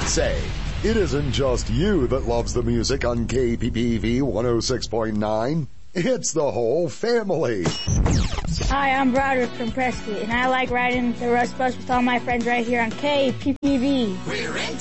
Say, it isn't just you that loves the music on KPPV 106.9. It's the whole family. Hi, I'm Broderick from Prescott, and I like riding the Rust Bus with all my friends right here on KPPV. We're into